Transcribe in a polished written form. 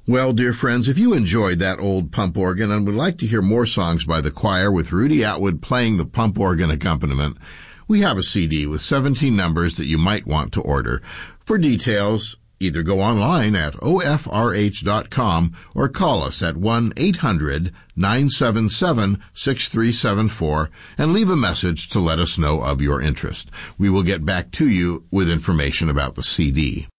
Well, dear friends, if you enjoyed that old pump organ and would like to hear more songs by the choir with Rudy Atwood playing the pump organ accompaniment, we have a CD with 17 numbers that you might want to order. For details, either go online at ofrh.com or call us at 1-800-977-6374 and leave a message to let us know of your interest. We will get back to you with information about the CD.